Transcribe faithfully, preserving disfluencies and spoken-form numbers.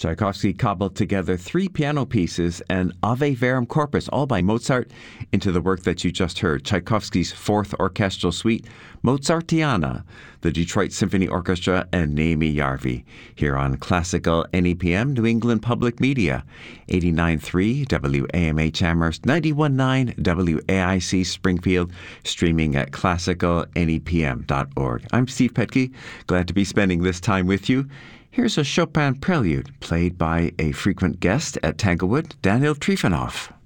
Tchaikovsky cobbled together three piano pieces and Ave Verum Corpus, all by Mozart, into the work that you just heard, Tchaikovsky's Fourth Orchestral Suite, Mozartiana, the Detroit Symphony Orchestra, and Naomi Yarvi, here on Classical N E P M, New England Public Media, eighty-nine point three W A M H Amherst, ninety-one point nine W A I C Springfield, streaming at classical N E P M dot org. I'm Steve Petke, glad to be spending this time with you. Here's a Chopin prelude played by a frequent guest at Tanglewood, Daniel Trifonov.